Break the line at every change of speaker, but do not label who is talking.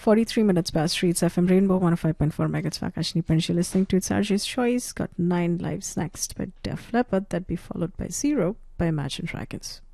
43 minutes past 3. It's FM Rainbow 105.4 megahertz. Vakashni Punch. You're listening to It's RJ's Choice. Got 9 lives next by Def Leppard. That'd be followed by Zero by Imagine Dragons.